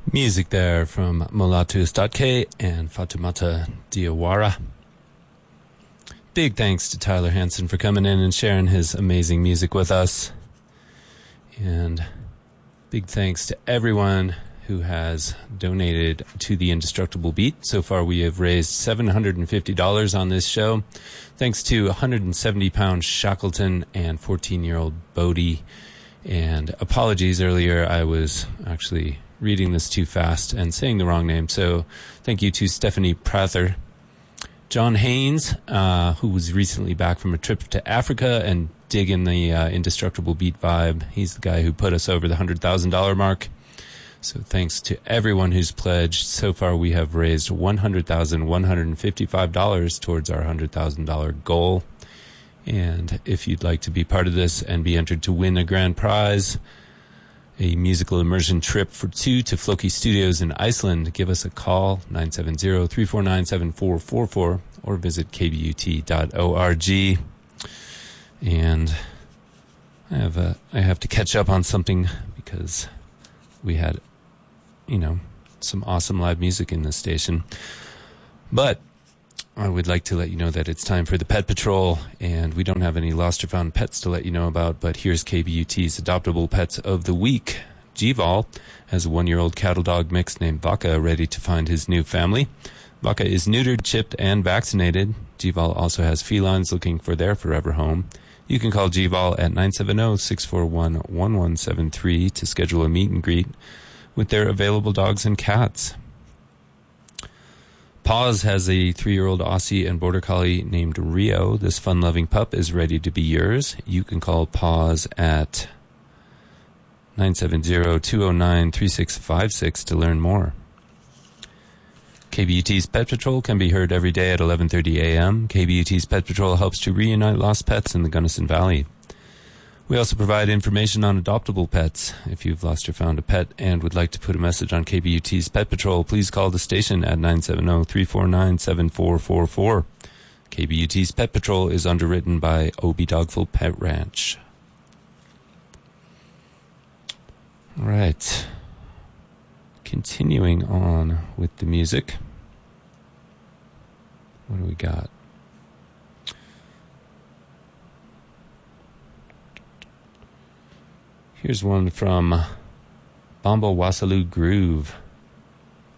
Music there from Mulatus.k and Fatumata Diawara. Big thanks to Tyler Hansen for coming in and sharing his amazing music with us. And big thanks to everyone who has donated to the Indestructible Beat. So far we have raised $750 on this show. Thanks to 170-pound Shackleton and 14-year-old Bodie. And apologies earlier, I was actually reading this too fast and saying the wrong name. So thank you to Stephanie Prather. John Haynes, who was recently back from a trip to Africa and digging the Indestructible Beat vibe. He's the guy who put us over the $100,000 mark. So thanks to everyone who's pledged. So far we have raised $100,155 towards our $100,000 goal. And if you'd like to be part of this and be entered to win a grand prize, a musical immersion trip for two to Floki Studios in Iceland, give us a call, 970-349-7444, or visit kbut.org. And I have to catch up on something because we had, some awesome live music in this station. But I would like to let you know that it's time for the Pet Patrol, and we don't have any lost or found pets to let you know about, but here's KBUT's Adoptable Pets of the Week. Jival has a 1-year-old cattle dog mix named Vaka ready to find his new family. Vaka is neutered, chipped, and vaccinated. Jival also has felines looking for their forever home. You can call Jival at 970-641-1173 to schedule a meet and greet with their available dogs and cats. Paws has a 3-year-old Aussie and Border Collie named Rio. This fun-loving pup is ready to be yours. You can call Paws at 970-209-3656 to learn more. KBUT's Pet Patrol can be heard every day at 11:30 a.m. KBUT's Pet Patrol helps to reunite lost pets in the Gunnison Valley. We also provide information on adoptable pets. If you've lost or found a pet and would like to put a message on KBUT's Pet Patrol, please call the station at 970-349-7444. KBUT's Pet Patrol is underwritten by Obie Dogful Pet Ranch. All right. Continuing on with the music. What do we got? Here's one from Bombo Wasalu Groove.